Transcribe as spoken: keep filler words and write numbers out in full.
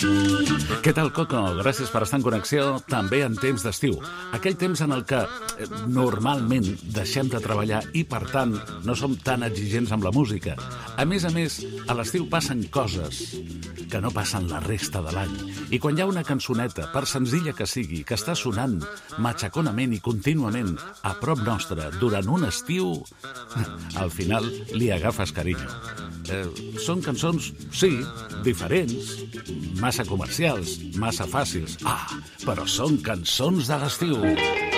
Què tal, Coco? Gràcies per estar en connexió també en temps d'estiu. Aquell temps en el que eh, normalment deixem de treballar i, per tant, no som tan exigents amb la música. A més a més, a l'estiu passen coses que no passen la resta de l'any. I quan hi ha una cançoneta, per senzilla que sigui, que està sonant matxaconament i contínuament a prop nostre durant un estiu, al final li agafes carinyo. Eh, són cançons, sí, diferents, massa comercials, massa fàcils. Ah, però són cançons de l'estiu.